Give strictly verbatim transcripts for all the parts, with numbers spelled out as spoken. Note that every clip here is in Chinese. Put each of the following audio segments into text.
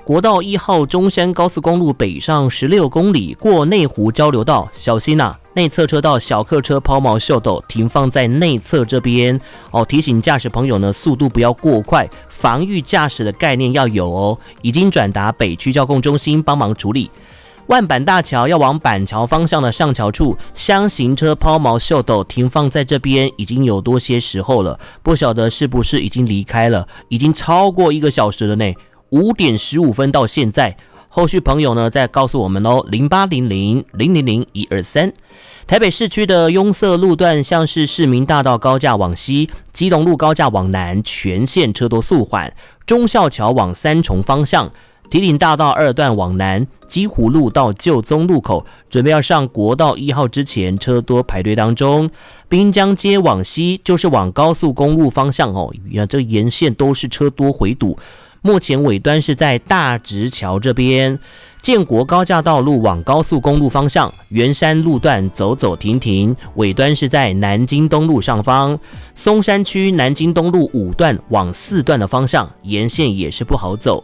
国道一号中山高速公路北上十六公里，过内湖交流道，小心啊！内侧车道小客车抛锚秀逗停放在内侧这边哦，提醒驾驶朋友呢，速度不要过快，防御驾驶的概念要有哦。已经转达北区交控中心帮忙处理。万板大桥要往板桥方向的上桥处，厢型车抛锚秀逗停放在这边已经有多些时候了，不晓得是不是已经离开了，已经超过一个小时了呢。五点十五分到现在，后续朋友呢再告诉我们哦，零八零零零零零一二三。台北市区的拥塞路段，像是市民大道高架往西、基隆路高架往南，全线车多速缓；忠孝桥往三重方向、堤岭大道二段往南，基湖路到旧宗路口，准备要上国道一号之前，车多排队当中。滨江街往西，就是往高速公路方向哦，这沿线都是车多回堵。目前尾端是在大直桥这边，建国高架道路往高速公路方向，圆山路段走走停停，尾端是在南京东路上方。松山区南京东路五段往四段的方向，沿线也是不好走。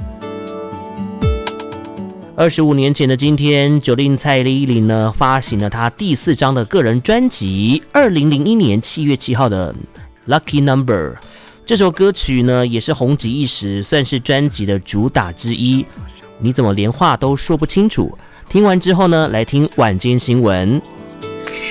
二十五年前的今天，九令蔡依林呢发行了她第四张的个人专辑，二零零一年七月七号的 Lucky Number。这首歌曲呢也是红极一时，算是专辑的主打之一。你怎么连话都说不清楚？听完之后呢，来听晚间新闻。